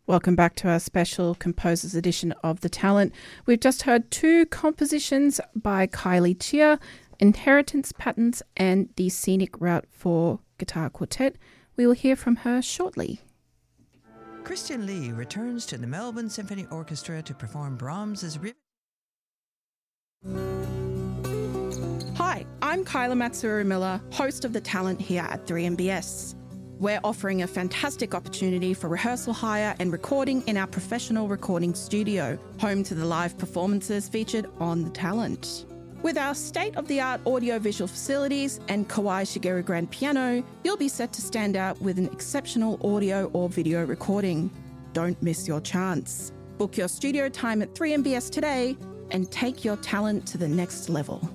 Welcome back to our special Composers edition of The Talent. We've just heard two compositions by Kylie Chia, Inheritance Patterns and The Scenic Route for Guitar Quartet. We will hear from her shortly. Christian Lee returns to the Melbourne Symphony Orchestra to perform Brahms's Hi, I'm Kyla Matsuru-Miller, host of The Talent here at 3MBS. We're offering a fantastic opportunity for rehearsal hire and recording in our professional recording studio, home to the live performances featured on The Talent. With our state-of-the-art audio-visual facilities and Kawai Shigeru grand piano, you'll be set to stand out with an exceptional audio or video recording. Don't miss your chance. Book your studio time at 3MBS today and take your talent to the next level.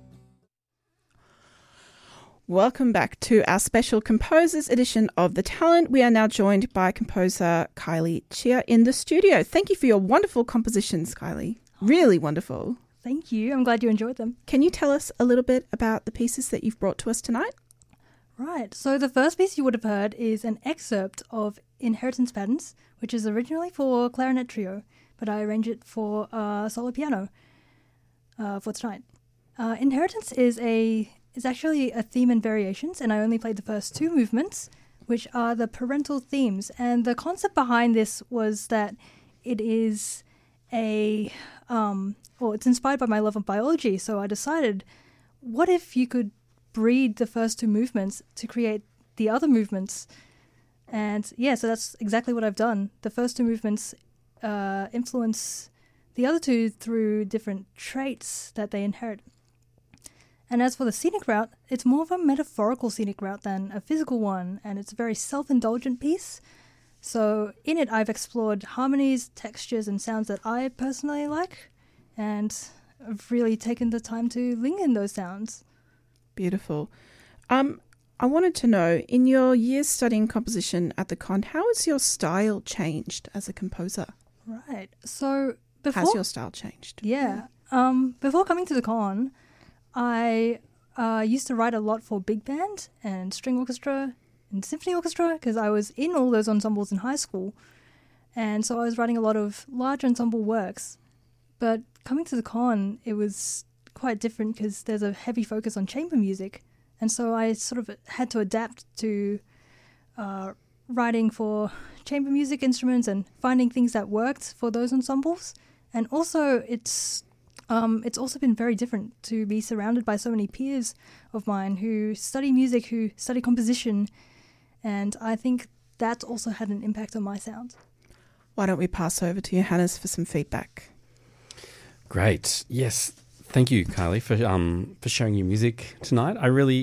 Welcome back to our special Composers edition of The Talent. We are now joined by composer Kylie Chia in the studio. Thank you for your wonderful compositions, Kylie. Really wonderful. Thank you. I'm glad you enjoyed them. Can you tell us a little bit about the pieces that you've brought to us tonight? Right. So the first piece you would have heard is an excerpt of Inheritance Patterns, which is originally for clarinet trio, but I arranged it for solo piano for tonight. Inheritance is actually a theme and variations, and I only played the first two movements, which are the parental themes. And the concept behind this was that it is it's inspired by my love of biology. So I decided, what if you could breed the first two movements to create the other movements? And yeah, so that's exactly what I've done. The first two movements influence the other two through different traits that they inherit. And as for the scenic route, it's more of a metaphorical scenic route than a physical one, and it's a very self-indulgent piece. So in it, I've explored harmonies, textures, and sounds that I personally like, and I've really taken the time to linger in those sounds. Beautiful. I wanted to know, in your years studying composition at the Con, how has your style changed as a composer? Right. So Has your style changed? Yeah. Before coming to the Con, I used to write a lot for big band and string orchestra and symphony orchestra because I was in all those ensembles in high school. And so I was writing a lot of large ensemble works. But coming to the Con, it was quite different because there's a heavy focus on chamber music. And so I sort of had to adapt to writing for chamber music instruments and finding things that worked for those ensembles. And also it's also been very different to be surrounded by so many peers of mine who study music, who study composition, and I think that also had an impact on my sound. Why don't we pass over to Johannes for some feedback? Great. Yes. Thank you, Kylie, for sharing your music tonight. I really